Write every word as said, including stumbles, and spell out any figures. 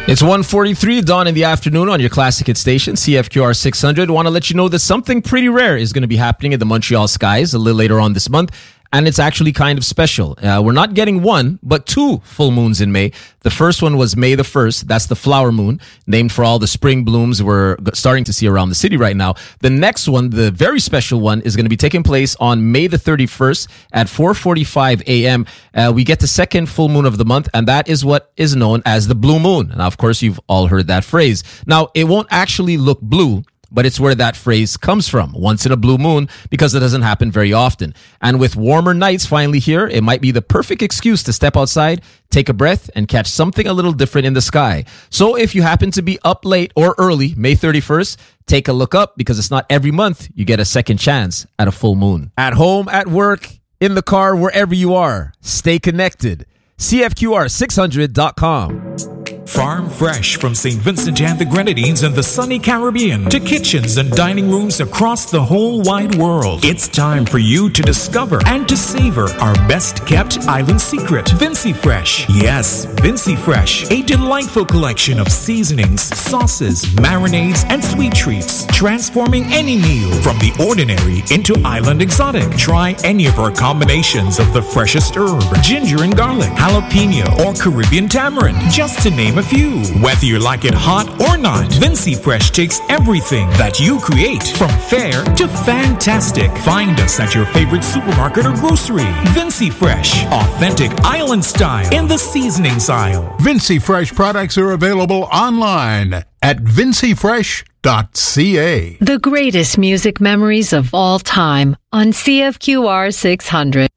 It's one forty-three, dawn in the afternoon on your classic hit station, C F Q R six hundred. Want to let you know that something pretty rare is going to be happening in the Montreal skies a little later on this month, and it's actually kind of special. Uh, we're not getting one, but two full moons in May. The first one was May the first. That's the flower moon, named for all the spring blooms we're starting to see around the city right now. The next one, the very special one, is going to be taking place on May the thirty-first at four forty-five a.m. Uh, we get the second full moon of the month, and that is what is known as the blue moon. Now, of course, you've all heard that phrase. Now, it won't actually look blue, but it's where that phrase comes from, once in a blue moon, because it doesn't happen very often. And with warmer nights finally here, it might be the perfect excuse to step outside, take a breath, and catch something a little different in the sky. So if you happen to be up late or early, May thirty-first, take a look up, because it's not every month you get a second chance at a full moon. At home, at work, in the car, wherever you are, stay connected. C F Q R six hundred dot com. Farm fresh from Saint Vincent and the Grenadines and the sunny Caribbean to kitchens and dining rooms across the whole wide world. It's time for you to discover and to savor our best kept island secret, Vincy Fresh. Yes, Vincy Fresh, a delightful collection of seasonings, sauces, marinades, and sweet treats, transforming any meal from the ordinary into island exotic. Try any of our combinations of the freshest herb, ginger and garlic, jalapeno, or Caribbean tamarind, just to name a few. Whether you like it hot or not, Vincy Fresh takes everything that you create from fair to fantastic. Find us at your favorite supermarket or grocery. Vincy Fresh, authentic island style in the seasonings aisle. Vincy Fresh products are available online at vincy fresh dot c a. The greatest music memories of all time on C F Q R six hundred.